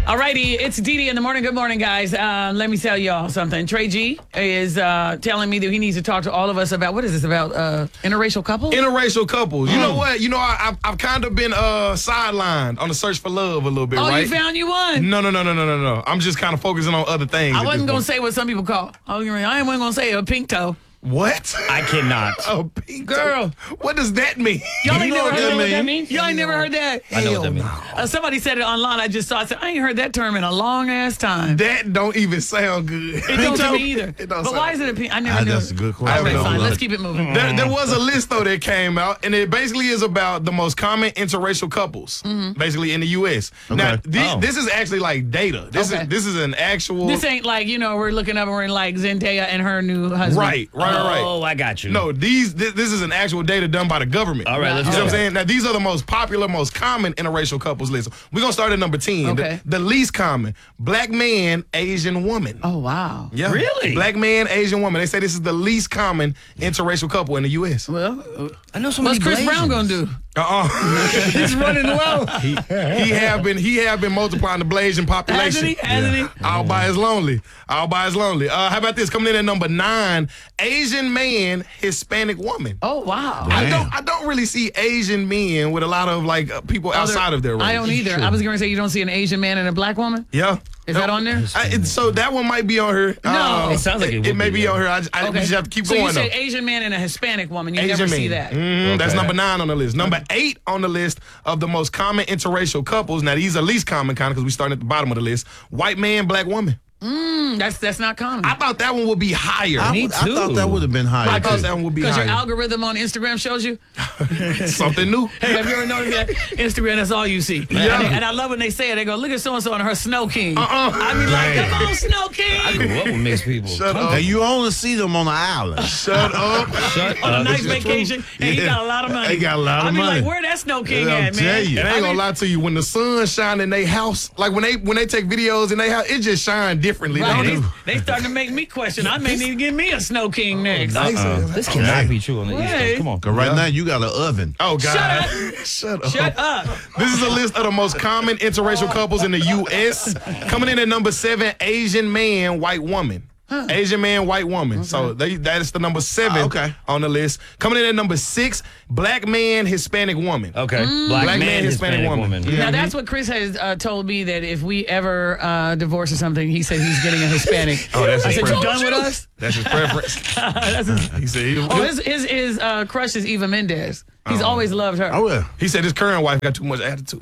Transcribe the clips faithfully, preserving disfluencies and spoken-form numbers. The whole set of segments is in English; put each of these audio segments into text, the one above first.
All righty, it's Dee Dee in the morning. Good morning, guys. Uh, let me tell y'all something. Trey G is uh, telling me that he needs to talk to all of us about, what is this, about uh, interracial couples? Interracial couples. You mm. know what? You know, I, I've, I've kind of been uh, sidelined on the search for love a little bit, oh, right? Oh, you found you one? No, no, no, no, no, no, no. I'm just kind of focusing on other things. I wasn't going to say what some people call. I wasn't going to say a pink toe. What? I cannot. A pink girl. Toe? What does that mean? Y'all ain't never heard that what mean? that means? Y'all ain't never heard that? I know what that means. Uh, somebody said it online. I just saw it. I said, I ain't heard that term in a long ass time. That don't even sound good. It don't to me either. It don't but sound why is it a pink? I never I, knew. That's a good question. Okay, fine. Let's keep it moving. There, there was a list, though, that came out, and it basically is about the most common interracial couples, mm-hmm. basically in the U S. Okay. Now, this, oh. this is actually like data. This okay. is this is an actual. This ain't like, you know, we're looking up and we're like Zendaya and her new husband. Right, right, right. Oh, I got you. No, these this, this is an actual data done by the government. All right, let's you go. know what I'm saying? Now, these are the most popular, most common interracial couples list. We're going to start at number ten. Okay. The, the least common, black man, Asian woman. Oh, wow. Yeah. Really? Black man, Asian woman. They say this is the least common interracial couple in the U S. Well, I know what's Chris Brown going to do? Uh-uh. He's running low. he, he have been he have been multiplying the Blasian population. Hasn't he? Hasn't yeah. he? All by his lonely. All by his lonely. Uh, how about this? Coming in at number nine, Asian man, Hispanic woman. Oh, wow. I don't I don't really see Asian men with a lot of like uh, people outside of their race. I don't either. I was going to say you don't see an Asian man and a black woman? Yeah. Is no, that on there? I, it, so that one might be on her. No. Uh, It sounds like it would It may be, be yeah. on her. I, I Okay. we just have to keep so going you said though. Asian man and a Hispanic woman. You Asian never man. see that. Mhm, Okay. That's number nine on the list. Number eight on the list of the most common interracial couples. Now these are least common kind of because we started at the bottom of the list. White man, black woman. Mm, that's that's not common. I thought that one would be higher. I, Me would- I too. thought that would have been higher. I thought too. that one would be Because your higher. algorithm on Instagram shows you. Something new. Hey, have you ever noticed that Instagram? That's all you see. Yeah. And, and I love when they say it. They go, "Look at so and so and her Snow King." Uh-uh. I be like, "Come on, Snow King." I grew up with mixed people. Shut up. And you only see them on the island. Shut up. Shut On a up. nice This is vacation, and he Yeah. got a lot of money. He got a lot of I be money. like, "Where that Snow King Yeah, I'll at, man?" tell you. And I ain't I gonna mean, lie to you, when the sun shine in their house, like when they when they take videos in their house, it just shine differently. Right, Don't they, it? they starting to make me question. I may need to get me a Snow King next. Uh-uh. This cannot be true on the East Hey. Coast. Come on. Cause right Yeah. now you got an oven. Oh God! Shut Shut up! Shut up. This is a list of the most common interracial couples in the U S Coming in at number seven, Asian man, white woman. Huh. Asian man, white woman. Okay. So they, that is the number seven Oh, okay. on the list. Coming in at number six, black man, Hispanic woman. Okay. Mm. Black, Black man, man, Hispanic, Hispanic woman. woman. Now that's what Chris has uh, told me, that if we ever uh, divorce or something, he said he's getting a Hispanic. Oh, that's I his said, "You preference. done with us?" That's his preference. That's his, He said he, oh, his his, his uh, crush is Eva Mendes. He's always loved her. Oh yeah. he said his current wife got too much attitude.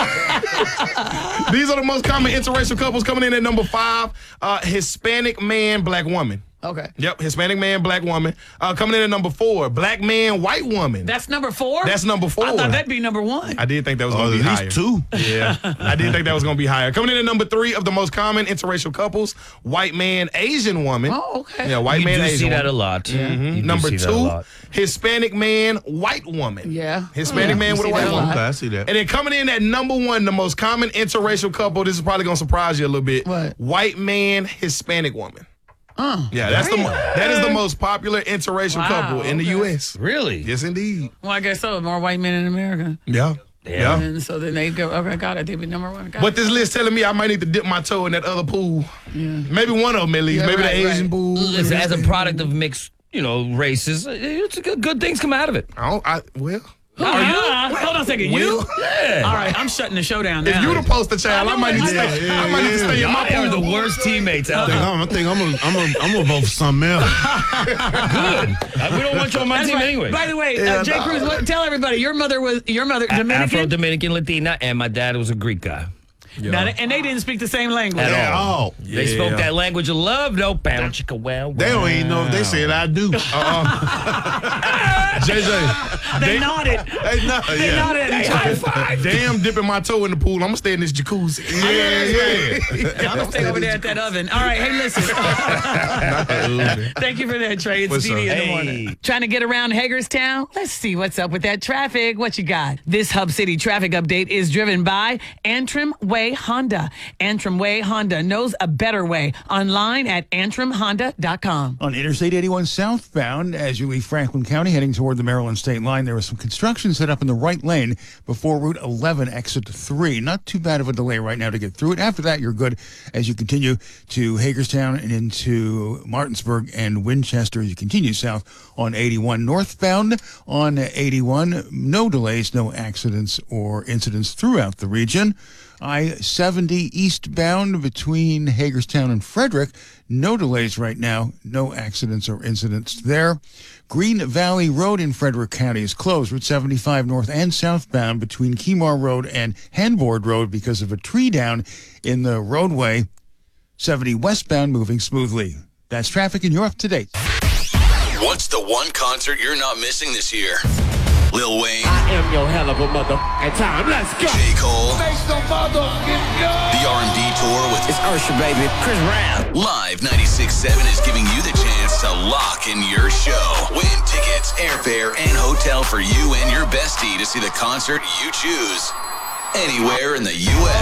These are the most common interracial couples. Coming in at number five, uh, Hispanic man, black woman. Okay. Yep, Hispanic man, black woman. Uh, coming in at number four, black man, white woman. That's number four? That's number four. I thought that'd be number one. I did think that was Oh, going to at be least higher. two. Yeah, I did think that was going to be higher. Coming in at number three of the most common interracial couples, white man, Asian woman. Oh, okay. Yeah, white You man, do Asian see that a woman. lot. Mhm. You do Number see that a two, lot. Hispanic man, white woman. Yeah. Hispanic Yeah, man you with a see white that a woman. lot. Okay, I see that. And then coming in at number one, the most common interracial couple, this is probably going to surprise you a little bit. What? White man, Hispanic woman. Uh, Yeah, that's the mo- that is the most popular interracial Wow, couple in the okay. U S Really? Yes, indeed. well, I guess so. More white men in America. Yeah. Yeah. And so then they go, okay, got it. They be number one. Got But it. this list telling me I might need to dip my toe in that other pool. Maybe one of them at least. Yeah, Maybe right, the Asian right. pool. Listen, as a product of mixed, you know, races, it's a good, good things come out of it. I don't, I, well, Are you? Wait, hold on a second. You? Well, Yeah. All right, I'm shutting the show down now. if you the poster child, I, might need to I stay. know. I might need to stay in Y'all my are pool. the worst teammates out I think there. I'm, I think I'm gonna I'm gonna I'm gonna vote for something else. Good. Uh, We don't want you on my That's team right. anyway. By the way, Yeah, uh, Jay no. Cruz, what, tell everybody, your mother was, your mother, Dominican? Afro-Dominican, Latina, and my dad was a Greek guy. Now, and they didn't speak the same language. At At all. all. They spoke that language of love, no pow, chicka, wow, They don't even know if they said I do. J J, They nodded. They not, They yeah. nodded at each other. damn dipping my toe in the pool. I'm going to stay in this jacuzzi. Yeah, yeah. I'm going to stay over there at that oven. All right, hey, listen. Thank you for that, Trey. It's What's D D up? in the Hey. morning. Trying to get around Hagerstown? Let's see what's up with that traffic. What you got? This Hub City traffic update is driven by Antrim Way Honda. Antrim Way Honda knows a better way. Online at antrim honda dot com. On Interstate eighty-one southbound, as you leave Franklin County heading toward the Maryland state line, there was some construction set up in the right lane before Route eleven, exit three. Not too bad of a delay right now to get through it. After that, you're good as you continue to Hagerstown and into Martinsburg and Winchester. You continue south on eighty-one. Northbound on eighty-one, no delays, no accidents or incidents throughout the region. I seventy eastbound between Hagerstown and Frederick, no delays right now, no accidents or incidents there. Green Valley Road in Frederick County is closed. Route seventy-five north and southbound between Kemar Road and Hanford Road because of a tree down in the roadway. seventy westbound moving smoothly. That's traffic and you're up to date. What's the one concert you're not missing this year? Lil Wayne. I am your hell of a motherfucking time. Let's go. J. Cole. Make some motherfucking noise. The R and B tour with It's Usher, baby. Chris Brown. Live ninety-six point seven is giving you the chance to lock in your show. Win tickets, airfare, and hotel for you and your bestie to see the concert you choose anywhere in the U